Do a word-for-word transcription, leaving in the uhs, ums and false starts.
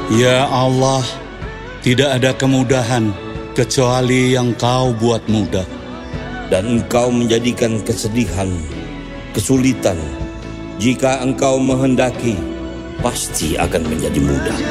Ya Allah, tidak ada kemudahan kecuali yang Kau buat mudah. Dan Engkau menjadikan kesedihan, kesulitan, jika Engkau menghendaki, pasti akan menjadi mudah.